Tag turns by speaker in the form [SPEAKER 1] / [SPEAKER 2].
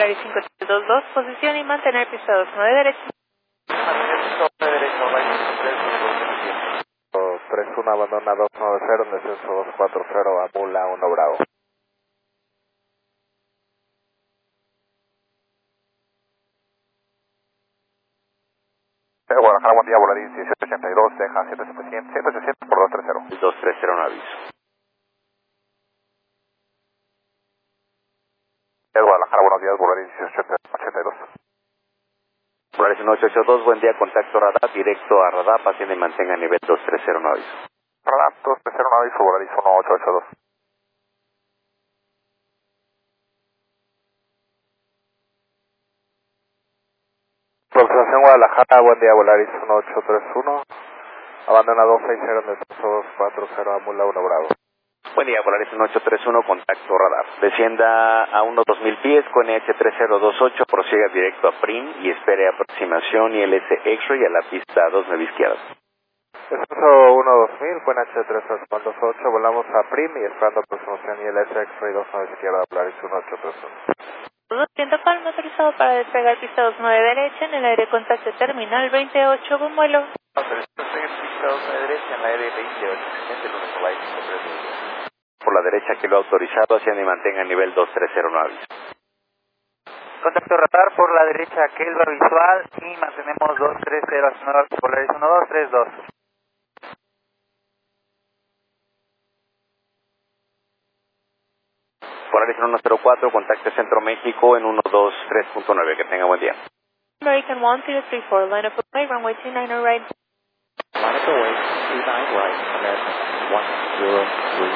[SPEAKER 1] Polaris 522, posición y mantener pista 29 derecha.
[SPEAKER 2] Mantener pista 29 derecha, Polaris
[SPEAKER 3] 31, abandona 290, en descenso 240 a Mula 1 Bravo. Guadalajara, buen día, Volaris 1782, deja 760 por 230.
[SPEAKER 2] 230, un aviso.
[SPEAKER 3] Guadalajara, buenos días, Volaris 1882.
[SPEAKER 2] Polaris 1882, buen día, contacto radar, directo a radar, paciente y mantenga nivel 230, un aviso.
[SPEAKER 3] Radar 230, aviso, Volaris 1882. Aproximación Guadalajara, buen día, Volaris 1831. Abandona 260, en descenso 240 a Mula 1 Bravo.
[SPEAKER 2] Buen día, Polaris 1831, contacto radar. Descienda a 1-2000 pies con EH3028, prosiga directo a PRIM y espere aproximación ILS X-Ray a la pista 29 izquierda.
[SPEAKER 3] Descenso 1-2000, con H3028, volamos a PRIM y esperando aproximación ILS X-Ray 29 izquierda, Polaris 1831.
[SPEAKER 1] 200 calma, autorizado para despegar pista 29 derecha en el aire contacto terminal 28 con vuelo.
[SPEAKER 3] Autorizado pista 29 derecha en el aire 28, siguiente lunes, Polaris 532.
[SPEAKER 2] Por la derecha que lo ha autorizado, hacia y mantenga nivel 230, un aviso.
[SPEAKER 4] Contacto radar por la derecha, Kelva visual y mantenemos 230 hasta norte, Polaris 1232.
[SPEAKER 2] Polaris 104, contacto Centro México en 123.9, que tenga buen día.
[SPEAKER 1] American 1034, line up away, runway 29 right.
[SPEAKER 3] Line up away, 29 right, American 103.